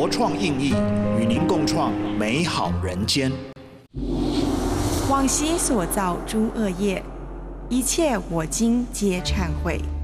国创印艺，与您共创美好人间。 往昔所造诸恶业，一切我今皆忏悔。